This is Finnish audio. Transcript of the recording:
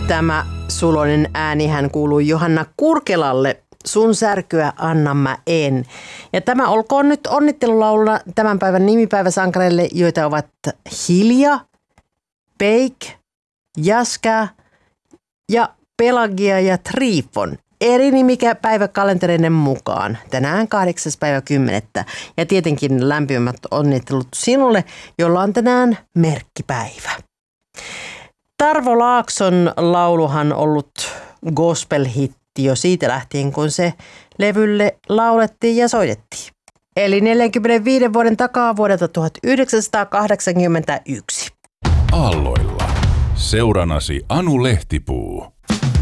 Tämä suloinen äänihän kuului Johanna Kurkelalle. Sun särkyä anna mä en. Ja tämä olkoon nyt onnittelulauluna tämän päivän nimipäiväsankareille, joita ovat Hilja, Peik, Jaska ja Pelagia ja Trifon. Eri nimipäiväkalentereiden mukaan. Tänään 8. päivä 10. Ja tietenkin lämpimät onnittelut sinulle, jolla on tänään merkkipäivä. Tarvo Laakson lauluhan ollut gospel-hitti jo siitä lähtien, kun se levylle laulettiin ja soitettiin. Eli 45 vuoden takaa vuodelta 1981. Aalloilla. Seuranasi Anu Lehtipuu.